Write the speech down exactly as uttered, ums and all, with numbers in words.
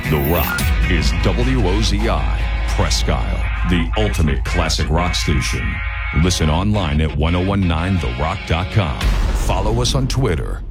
The Rock is W O Z I, Presque Isle, the ultimate classic rock station. Listen online at ten nineteen the rock dot com. Follow us on Twitter